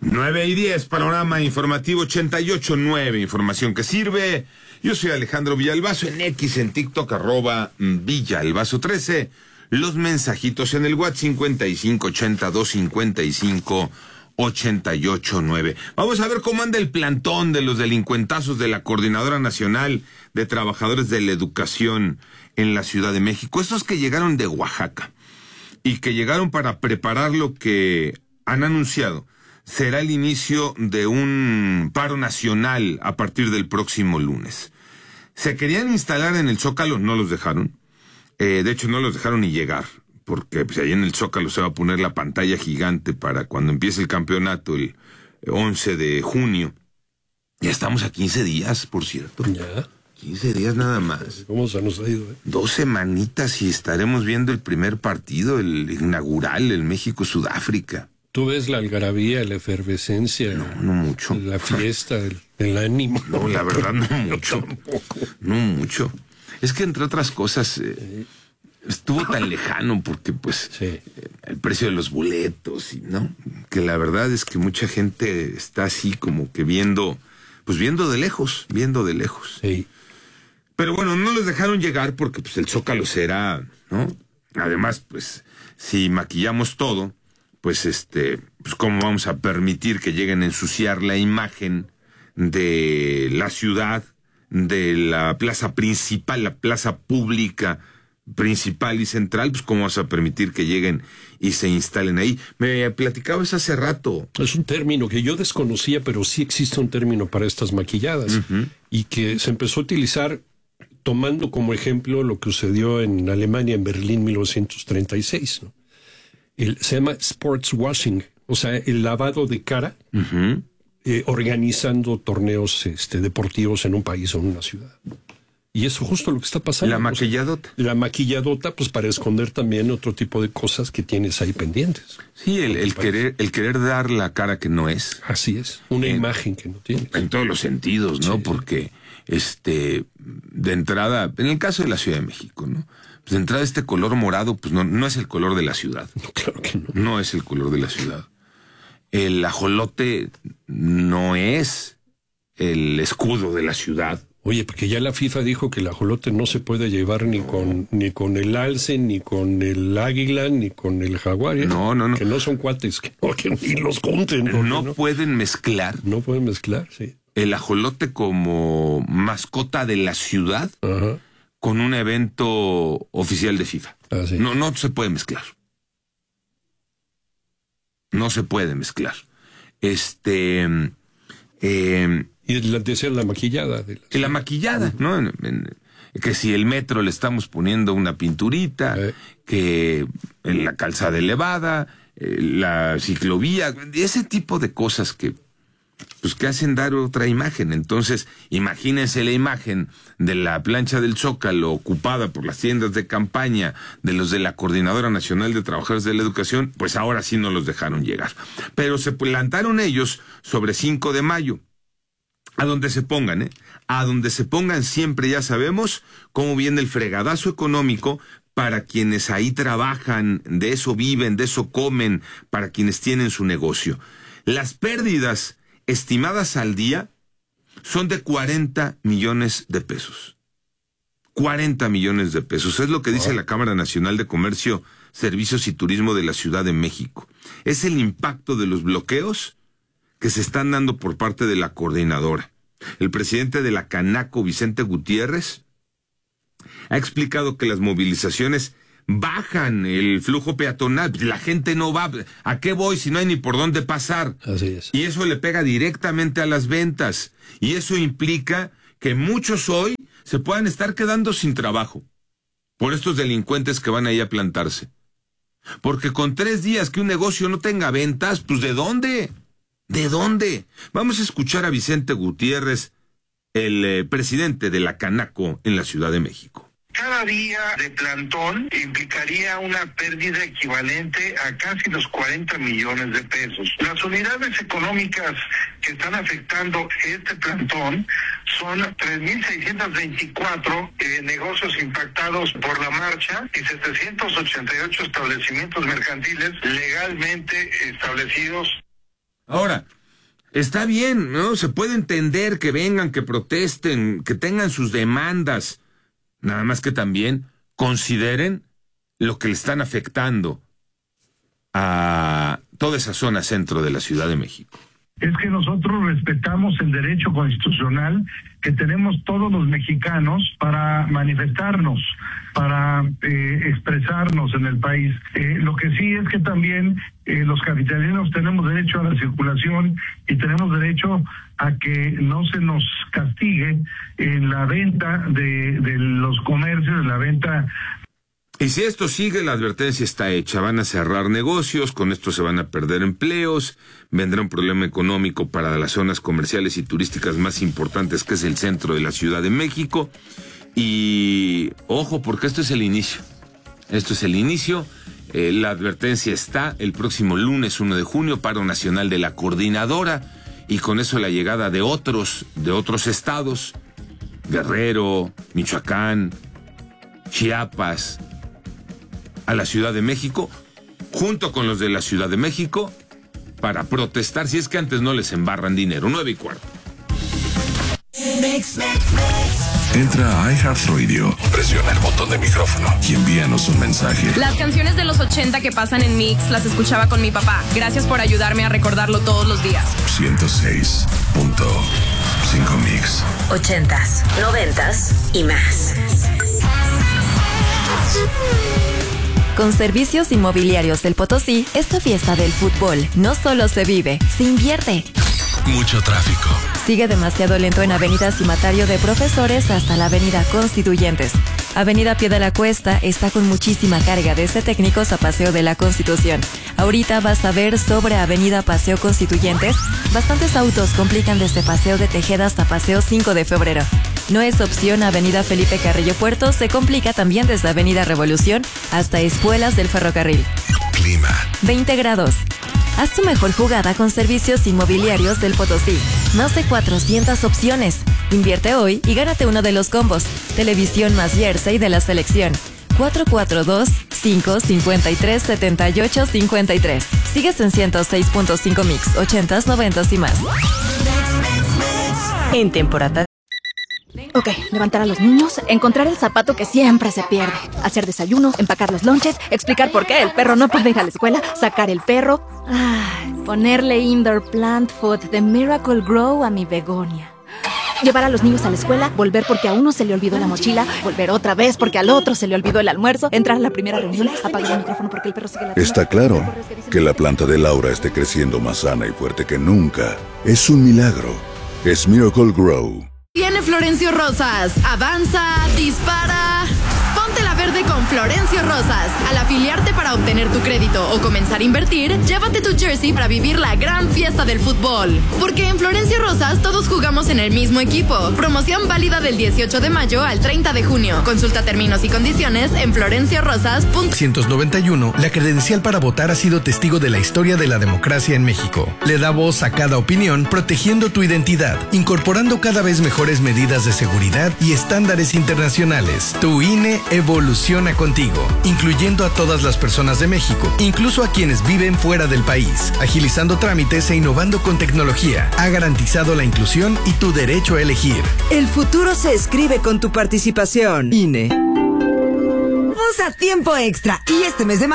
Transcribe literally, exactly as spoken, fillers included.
nueve y diez, panorama informativo ochenta y ocho punto nueve, información que sirve. Yo soy Alejandro Villalbazo, en X, en TikTok, arroba Villalbazo trece. Los mensajitos en el WhatsApp cincuenta y cinco ochenta y dos cincuenta y cinco ochenta y ocho nueve. Vamos a ver cómo anda el plantón de los delincuentazos de la Coordinadora Nacional de Trabajadores de la Educación en la Ciudad de México. Estos que llegaron de Oaxaca y que llegaron para preparar lo que han anunciado será el inicio de un paro nacional a partir del próximo lunes. Se querían instalar en el Zócalo, no los dejaron. Eh, de hecho, no los dejaron ni llegar, porque pues, ahí en el Zócalo se va a poner la pantalla gigante para cuando empiece el campeonato el once de junio. Ya estamos a quince días, por cierto. Ya. quince días nada más. ¿Cómo se nos ha ido? Eh? Dos semanitas y estaremos viendo el primer partido, el inaugural, el México-Sudáfrica. ¿Tú ves la algarabía, la efervescencia? No, no mucho. La fiesta, el, el ánimo. No, la verdad no mucho. Tampoco. No mucho. Es que entre otras cosas eh, estuvo tan lejano porque pues Sí. el precio de los boletos y no, que la verdad es que mucha gente está así como que viendo, pues viendo de lejos, viendo de lejos. Sí. Pero bueno, no los dejaron llegar porque pues el Zócalo será, ¿no? Además, pues si maquillamos todo, pues este, pues cómo vamos a permitir que lleguen a ensuciar la imagen de la ciudad, de la plaza principal, la plaza pública principal y central, pues cómo vas a permitir que lleguen y se instalen ahí. Me platicabas hace rato. Es un término que yo desconocía, pero sí existe un término para estas maquilladas, Uh-huh. y que se empezó a utilizar tomando como ejemplo lo que sucedió en Alemania, en Berlín, mil novecientos treinta y seis, ¿no? El, se llama sports washing, o sea, el lavado de cara, Uh-huh. eh, organizando torneos este, deportivos en un país o en una ciudad. Y eso es justo lo que está pasando. La O sea, maquilladota. la maquilladota, pues para esconder también otro tipo de cosas que tienes ahí pendientes. Sí, el, el querer, el querer dar la cara que no es. Así es, una En- imagen que no tienes. En todos los sentidos, ¿no? Sí. Porque, este, de entrada, en el caso de la Ciudad de México, ¿no? Pues de entrada este color morado, pues no, no es el color de la ciudad. No, claro que no. No es el color de la ciudad. El ajolote no es el escudo de la ciudad. Oye, porque ya la FIFA dijo que el ajolote no se puede llevar ni con ni con el alce, ni con el águila, ni con el jaguar. ¿eh? No, no, no. Que no son cuates, que no, que ni los junten. No, porque no, pueden mezclar no pueden mezclar, sí. el ajolote como mascota de la ciudad Ajá. con un evento oficial de FIFA. Ah, sí. No, no se puede mezclar. No se puede mezclar. Este, eh, Y la, decía la maquillada. De la, y la maquillada, ¿no? En- en- que si el metro le estamos poniendo una pinturita, Eh. que en la calzada elevada, eh, la ciclovía, ese tipo de cosas que, pues que hacen dar otra imagen. Entonces, imagínense la imagen de la plancha del Zócalo ocupada por las tiendas de campaña de los de la Coordinadora Nacional de Trabajadores de la Educación, pues ahora sí no los dejaron llegar. Pero se plantaron ellos sobre cinco de mayo. A donde se pongan, ¿eh? A donde se pongan siempre ya sabemos cómo viene el fregadazo económico para quienes ahí trabajan, de eso viven, de eso comen, para quienes tienen su negocio. Las pérdidas estimadas al día son de cuarenta millones de pesos. cuarenta millones de pesos. Es lo que dice la Cámara Nacional de Comercio, Servicios y Turismo de la Ciudad de México. Es el impacto de los bloqueos que se están dando por parte de la coordinadora. El presidente de la Canaco, Vicente Gutiérrez, ha explicado que las movilizaciones bajan el flujo peatonal. La gente no va. ¿A qué voy si no hay ni por dónde pasar? Así es. Y eso le pega directamente a las ventas. Y eso implica que muchos hoy se puedan estar quedando sin trabajo por estos delincuentes que van ahí a plantarse. Porque con tres días que un negocio no tenga ventas, pues ¿de dónde? ¿De dónde? Vamos a escuchar a Vicente Gutiérrez, el eh, presidente de la Canaco en la Ciudad de México. Cada día de plantón implicaría una pérdida equivalente a casi los cuarenta millones de pesos. Las unidades económicas que están afectando este plantón son tres mil seiscientos veinticuatro eh, negocios impactados por la marcha y setecientos ochenta y ocho establecimientos mercantiles legalmente establecidos. Ahora, está bien, ¿no? Se puede entender que vengan, que protesten, que tengan sus demandas, nada más que también consideren lo que le están afectando a toda esa zona centro de la Ciudad de México. Es que nosotros respetamos el derecho constitucional que tenemos todos los mexicanos para manifestarnos, para eh, expresarnos en el país. Eh, lo que sí es que también eh, los capitalinos tenemos derecho a la circulación y tenemos derecho a que no se nos castigue en la venta de, de los comercios, en la venta. Y si esto sigue, la advertencia está hecha. Van a cerrar negocios, con esto se van a perder empleos, vendrá un problema económico para las zonas comerciales y turísticas más importantes, que es el centro de la Ciudad de México. Y ojo, porque esto es el inicio. Esto es el inicio. Eh, la advertencia está el próximo lunes uno de junio, paro nacional de la coordinadora, y con eso la llegada de otros, de otros estados, Guerrero, Michoacán, Chiapas, a la Ciudad de México, junto con los de la Ciudad de México, para protestar si es que antes no les embarran dinero. Nueve y cuarto. Entra a iHeartRadio, presiona el botón de micrófono y envíanos un mensaje. Las canciones de los ochenta que pasan en Mix las escuchaba con mi papá. Gracias por ayudarme a recordarlo todos los días. ciento seis punto cinco Mix. Ochentas, noventas y más. Con Servicios Inmobiliarios del Potosí, esta fiesta del fútbol no solo se vive, se invierte. Mucho tráfico. Sigue demasiado lento en Avenida Cimatario de Profesores hasta la Avenida Constituyentes. Avenida Pie de la Cuesta está con muchísima carga desde Técnicos a Paseo de la Constitución. Ahorita vas a ver sobre Avenida Paseo Constituyentes, bastantes autos complican desde Paseo de Tejeda hasta Paseo cinco de febrero. No es opción Avenida Felipe Carrillo Puerto, se complica también desde Avenida Revolución hasta Espuelas del Ferrocarril. Clima. veinte grados. Haz tu mejor jugada con Servicios Inmobiliarios del Potosí. Más de cuatrocientas opciones. Invierte hoy y gánate uno de los combos. Televisión más jersey de la selección. cuatro cuatro dos, cinco cinco tres, siete ocho cinco tres. Sigues en ciento seis punto cinco Mix, ochentas, noventas y más. En temporada. Ok, levantar a los niños, encontrar el zapato que siempre se pierde, hacer desayuno, empacar los lonches, explicar por qué el perro no puede ir a la escuela, sacar el perro, ay, ponerle indoor plant food de Miracle Grow a mi begonia. Llevar a los niños a la escuela, volver porque a uno se le olvidó la mochila, volver otra vez porque al otro se le olvidó el almuerzo, entrar a la primera reunión, apagar el micrófono porque el perro sigue la... Está claro que la planta de Laura esté creciendo más sana y fuerte que nunca. Es un milagro. Es Miracle Grow. Tiene Florencio Rosas. Avanza, dispara. Ponte la verde con Florencio Rosas. Al afiliarte para obtener tu crédito o comenzar a invertir, llévate tu jersey para vivir la gran fiesta del fútbol. Porque en Florencio Rosas todos jugamos en el mismo equipo. Promoción válida del dieciocho de mayo al treinta de junio. Consulta términos y condiciones en florencio rosas punto com. mil novecientos noventa y uno, la credencial para votar ha sido testigo de la historia de la democracia en México. Le da voz a cada opinión, protegiendo tu identidad, incorporando cada vez mejores medidas de seguridad y estándares internacionales. Tu I N E evoluciona contigo, incluyendo a todas las personas de México, incluso a quienes viven fuera del país, agilizando trámites e innovando con tecnología. Ha garantizado la inclusión y tu derecho a elegir. El futuro se escribe con tu participación. I N E. Usa tiempo extra y este mes de